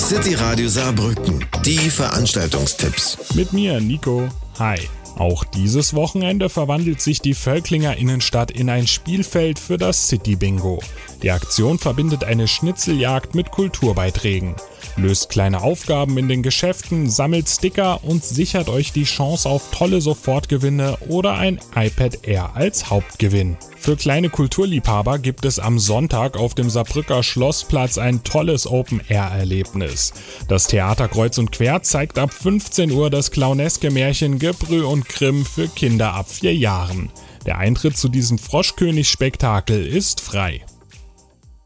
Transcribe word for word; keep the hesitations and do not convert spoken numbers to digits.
City Radio Saarbrücken. Die Veranstaltungstipps. Mit mir, Nico. Hi. Auch dieses Wochenende verwandelt sich die Völklinger Innenstadt in ein Spielfeld für das City Bingo. Die Aktion verbindet eine Schnitzeljagd mit Kulturbeiträgen. Löst kleine Aufgaben in den Geschäften, sammelt Sticker und sichert euch die Chance auf tolle Sofortgewinne oder ein iPad Air als Hauptgewinn. Für kleine Kulturliebhaber gibt es am Sonntag auf dem Saarbrücker Schlossplatz ein tolles Open-Air-Erlebnis. Das Theater Kreuz und Quer zeigt ab fünfzehn Uhr das clowneske Märchen Gebrüh und Grimm für Kinder ab vier Jahren. Der Eintritt zu diesem Froschkönig-Spektakel ist frei.